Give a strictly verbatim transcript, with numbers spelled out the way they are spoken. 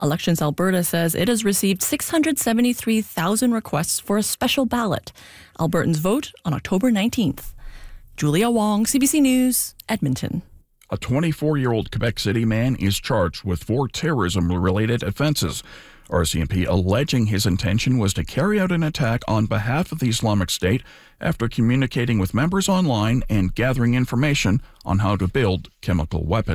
Elections Alberta says it has received six hundred seventy-three thousand requests for a special ballot. Albertans vote on October nineteenth. Julia Wong, C B C News, Edmonton. A twenty-four-year-old Quebec City man is charged with four terrorism-related offenses. R C M P alleging his intention was to carry out an attack on behalf of the Islamic State after communicating with members online and gathering information on how to build chemical weapons.